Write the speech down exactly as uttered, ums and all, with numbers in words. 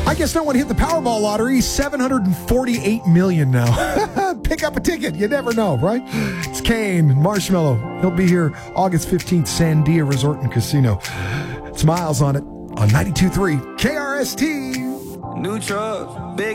I guess no one hit the Powerball lottery. seven hundred forty-eight million now. Pick up a ticket. You never know, right? It's Kane, Marshmello. He'll be here August fifteenth, Sandia Resort and Casino. It's Miles on it on ninety-two point three K R S T. New truck, big